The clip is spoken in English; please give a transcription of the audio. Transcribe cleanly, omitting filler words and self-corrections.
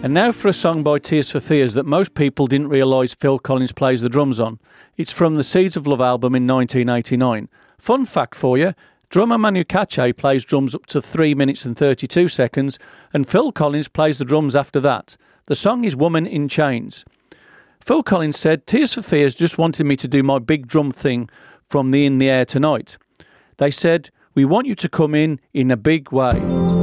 And now for a song by Tears for Fears that most people didn't realise Phil Collins plays the drums on. It's from the Seeds of Love album in 1989. Fun fact for you, drummer Manu Katché plays drums up to 3 minutes and 32 seconds, and Phil Collins plays the drums after that. The song is Woman in Chains. Phil Collins said, Tears for Fears just wanted me to do my big drum thing from the In the Air Tonight. They said, we want you to come in a big way.